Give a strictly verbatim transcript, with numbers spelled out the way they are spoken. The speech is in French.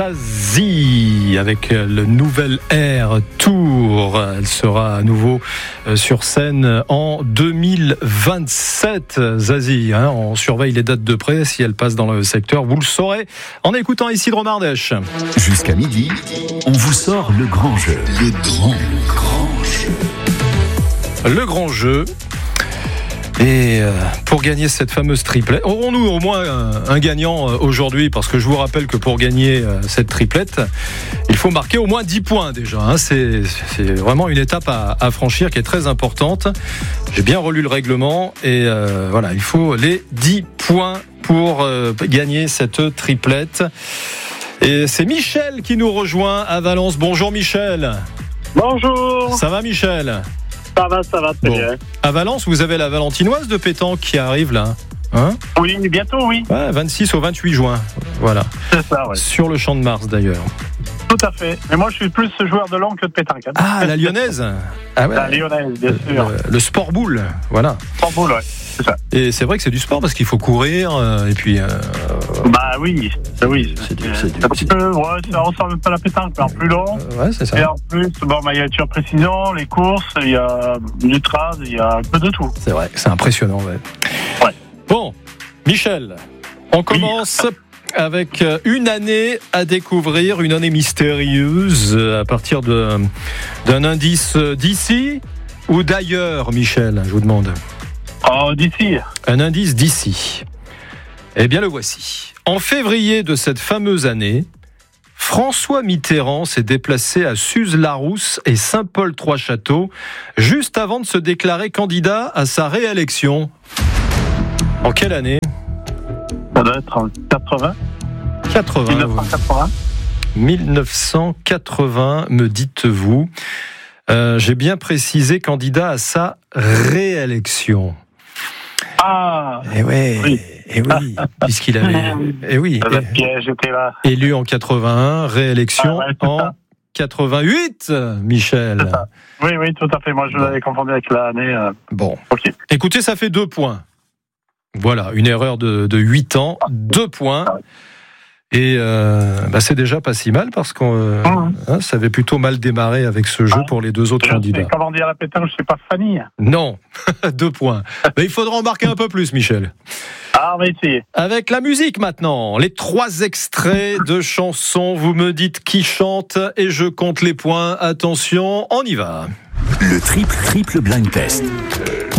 Zazie avec le nouvel Air Tour. Elle sera à nouveau sur scène en deux mille vingt-sept. Zazie, hein, on surveille les dates de près. Si elle passe dans le secteur, vous le saurez en écoutant Isidro Mardèche. Jusqu'à midi, on vous sort le grand jeu. Le grand, grand jeu. Le grand jeu. Et pour gagner cette fameuse triplette, aurons-nous au moins un gagnant aujourd'hui? Parce que je vous rappelle que pour gagner cette triplette, il faut marquer au moins dix points déjà. C'est, c'est vraiment une étape à, à franchir qui est très importante. J'ai bien relu le règlement et euh, voilà, il faut les dix points pour euh, gagner cette triplette. Et c'est Michel qui nous rejoint à Valence. Bonjour Michel. Bonjour. Ça va Michel? Ça va, ça va, très bon. bien. À Valence, vous avez la Valentinoise de pétanque qui arrive là. Hein? Oui, bientôt, oui. Ouais, vingt-six au vingt-huit juin. Voilà. C'est ça, ouais. Sur le champ de Mars d'ailleurs. Tout à fait. Mais moi, je suis plus joueur de langue que de pétanque. Hein. Ah, la lyonnaise. Ah ouais. La lyonnaise, bien sûr. Le, le sport boule, voilà. Sport boule, ouais. C'est ça. Et c'est vrai que c'est du sport parce qu'il faut courir euh, et puis. Euh, bah oui, c'est, oui. C'est, c'est du, c'est du, un petit peu, ouais, ça ressemble pas à la pétanque, mais en plus long. Euh, ouais, c'est ça. Et en plus, bon, bah, il y a la précision, les courses, il y a du trad, il y a un peu de tout. C'est vrai, c'est impressionnant, ouais. Ouais. Bon, Michel, on commence. Oui. Avec une année à découvrir, une année mystérieuse à partir de, d'un indice d'ici ou d'ailleurs, Michel, je vous demande. Oh, d'ici. Un indice d'ici. Eh bien, le voici. En février de cette fameuse année, François Mitterrand s'est déplacé à Suze-la-Rousse et Saint-Paul-Trois-Châteaux juste avant de se déclarer candidat à sa réélection. En quelle année ? Ça doit être en quatre-vingts. quatre-vingts. dix-neuf cent quatre-vingts. dix-neuf cent quatre-vingts, me dites-vous. Euh, j'ai bien précisé candidat à sa réélection. Ah. Eh ouais, oui. Eh oui, puisqu'il avait, eh oui, le piège était là. Élu en quatre-vingt-un, réélection ah ouais, en ça. quatre-vingt-huit, Michel. Oui, oui, tout à fait. Moi, je bon. l'avais confondu avec l'année. Euh... Bon. Okay. Écoutez, ça fait deux points. Voilà, une erreur de, de huit ans, deux points. Et euh, bah c'est déjà pas si mal parce que euh, mmh. hein, ça avait plutôt mal démarré avec ce jeu pour les deux autres je candidats. Sais, comment dire à la pétanque, je sais pas Fanny. Non, deux points. Mais il faudra en marquer un peu plus, Michel. Ah, on va essayer. Avec la musique maintenant, les trois extraits de chansons, vous me dites qui chante et je compte les points. Attention, on y va. Le triple triple blind test.